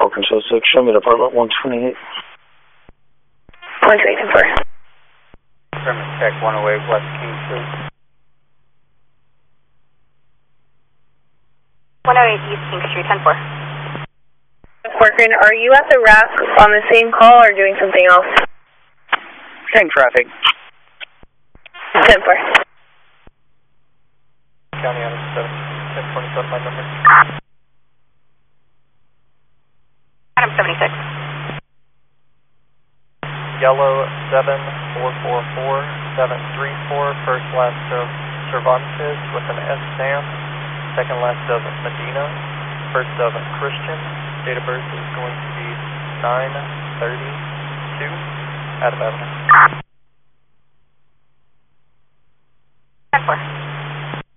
Control 6, show me the apartment 128. 128, 10-4. Affirmative, check 108 West King Street. 108 East King Street, 10-4. Corcoran, are you at the RAF on the same call or doing something else? Same traffic. 10-4. County Adam 1027, my number. Adam 76. Yellow 7444734, first last of Cervantes with an S stamp, second last of Medina, first of Christian. Date of birth is going to be 9/32, Adam Avenue. 10-4.